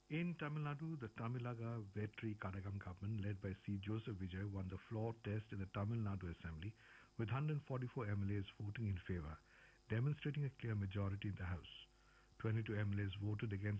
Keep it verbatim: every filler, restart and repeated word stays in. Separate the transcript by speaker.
Speaker 1: In Tamil Nadu, the Tamilaga Vetri Kadagam government, led by C. Joseph Vijay, won the floor test in the Tamil Nadu Assembly with one hundred forty-four M L As voting in favor, demonstrating a clear majority in the House. twenty-two M L As voted against